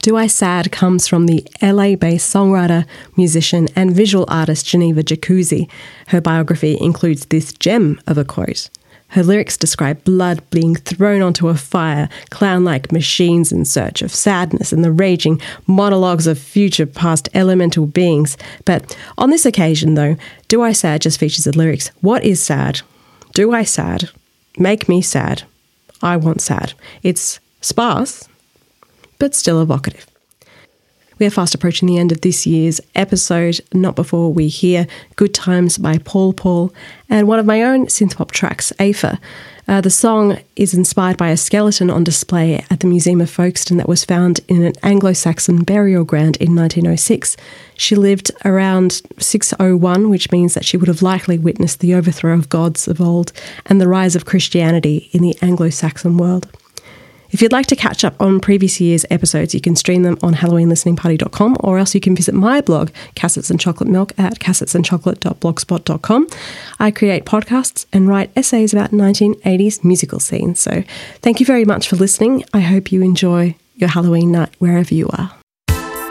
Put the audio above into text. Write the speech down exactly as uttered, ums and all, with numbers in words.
Do I Sad comes from the L A-based songwriter, musician and visual artist Geneva Jacuzzi. Her biography includes this gem of a quote. Her lyrics describe blood being thrown onto a fire, clown-like machines in search of sadness, and the raging monologues of future past elemental beings. But on this occasion, though, Do I Sad just features the lyrics, what is sad? Do I sad? Make me sad. I want sad. It's sparse, but still evocative. We are fast approaching the end of this year's episode, not before we hear Good Times by Paul Paul and one of my own synthpop tracks, Aoife. Uh, the song is inspired by a skeleton on display at the Museum of Folkestone that was found in an Anglo-Saxon burial ground in nineteen oh six. She lived around six oh one, which means that she would have likely witnessed the overthrow of gods of old and the rise of Christianity in the Anglo-Saxon world. If you'd like to catch up on previous year's episodes, you can stream them on halloween listening party dot com, or else you can visit my blog, Cassets and Chocolate Milk, at cassets and chocolate dot blogspot dot com. I create podcasts and write essays about nineteen eighties musical scenes. So thank you very much for listening. I hope you enjoy your Halloween night wherever you are.